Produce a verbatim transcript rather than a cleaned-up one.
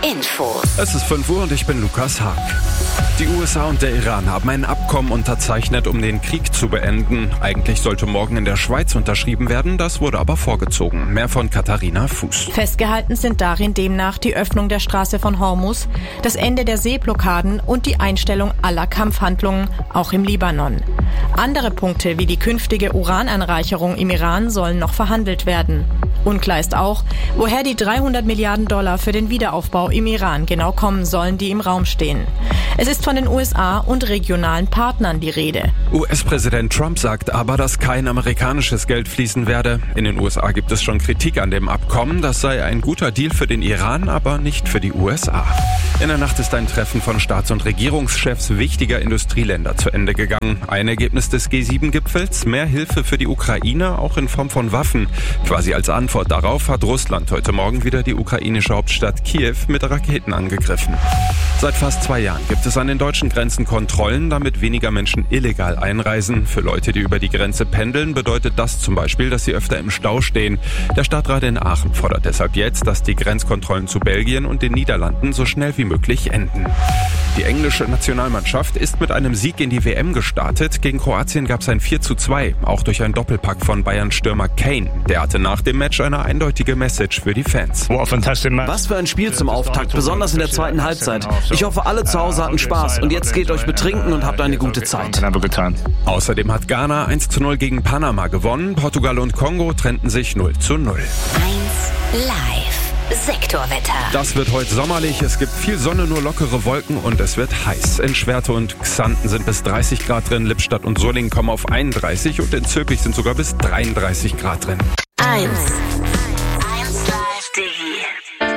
Infos. Es ist fünf Uhr und ich bin Lukas Haag. Die U S A und der Iran haben ein Abkommen unterzeichnet, um den Krieg zu beenden. Eigentlich sollte morgen in der Schweiz unterschrieben werden, das wurde aber vorgezogen. Mehr von Katharina Fuß. Festgehalten sind darin demnach die Öffnung der Straße von Hormuz, das Ende der Seeblockaden und die Einstellung aller Kampfhandlungen, auch im Libanon. Andere Punkte wie die künftige Urananreicherung im Iran sollen noch verhandelt werden. Unklar ist auch, woher die dreihundert Milliarden Dollar für den Wiederaufbau im Iran genau kommen sollen, die im Raum stehen. Es ist von den U S A und regionalen Partnern die Rede. U S-Präsident Trump sagt aber, dass kein amerikanisches Geld fließen werde. In den U S A gibt es schon Kritik an dem Abkommen. Das sei ein guter Deal für den Iran, aber nicht für die U S A. In der Nacht ist ein Treffen von Staats- und Regierungschefs wichtiger Industrieländer zu Ende gegangen. Ein Ergebnis des G sieben Gipfels, mehr Hilfe für die Ukraine, auch in Form von Waffen. Quasi als Antwort darauf hat Russland heute Morgen wieder die ukrainische Hauptstadt Kiew mit Raketen angegriffen. Seit fast zwei Jahren gibt es an den deutschen Grenzen Kontrollen, damit weniger Menschen illegal einreisen. Für Leute, die über die Grenze pendeln, bedeutet das zum Beispiel, dass sie öfter im Stau stehen. Der Stadtrat in Aachen fordert deshalb jetzt, dass die Grenzkontrollen zu Belgien und den Niederlanden so schnell wie möglich enden. Die englische Nationalmannschaft ist mit einem Sieg in die W M gestartet. Gegen Kroatien gab es ein vier zu zwei, auch durch einen Doppelpack von Bayern-Stürmer Kane. Der hatte nach dem Match eine eindeutige Message für die Fans. Was für ein Spiel zum Auftakt, besonders in der zweiten Halbzeit. Ich hoffe, alle zu Hause hatten Spaß und jetzt geht euch betrinken und habt eine gute Zeit. Außerdem hat Ghana eins zu null gegen Panama gewonnen. Portugal und Kongo trennten sich null zu null. eins live. Sektorwetter. Das wird heute sommerlich. Es gibt viel Sonne, nur lockere Wolken und es wird heiß. In Schwerte und Xanten sind bis dreißig Grad drin. Lippstadt und Solingen kommen auf einunddreißig und in Zülpich sind sogar bis dreiunddreißig Grad drin. eins. eins live Digi.